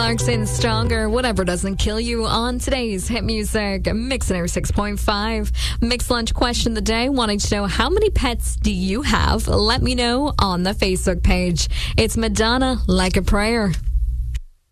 Clarkson, Stronger, Whatever Doesn't Kill You on today's Hit Music Mix 6.5. Mixed lunch question of the day, wanting to know how many pets do you have? Let me know on the Facebook page. It's Madonna, Like a Prayer.